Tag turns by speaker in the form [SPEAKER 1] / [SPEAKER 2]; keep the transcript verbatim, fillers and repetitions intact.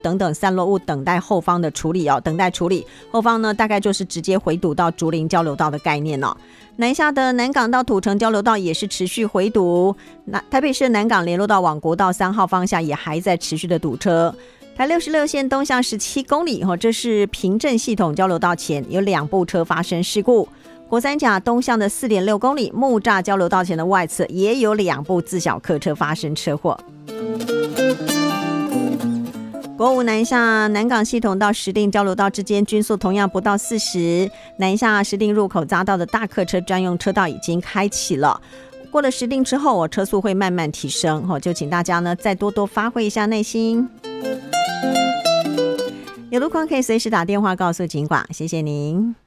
[SPEAKER 1] 等等散落物等待后方的处理哦，等待处理。后方呢，大概就是直接回堵到竹林交流道的概念哦。南下的南港到土城交流道也是持续回堵，那台北市南港联络道往国道三号方向也还在持续的堵车。台六十六线东向十七公里，这是平镇系统交流道前有两部车发生事故。国三甲东向的 四点六公里木栅交流道前的外侧也有两部自小客车发生车祸。国五南下南港系统到石碇交流道之间均速同样不到四十，南下石碇入口匝道的大客车专用车道已经开启了。过了石碇之后，车速会慢慢提升，就请大家呢再多多发挥一下耐心。有路况可以随时打电话告诉警广，谢谢您。